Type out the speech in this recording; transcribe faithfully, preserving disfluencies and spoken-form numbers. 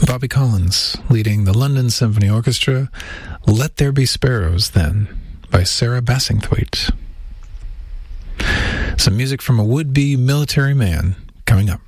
Bobby Collins leading the London Symphony Orchestra. Let There Be Sparrows, then, by Sarah Bassingthwaite. Some music from a would-be military man coming up.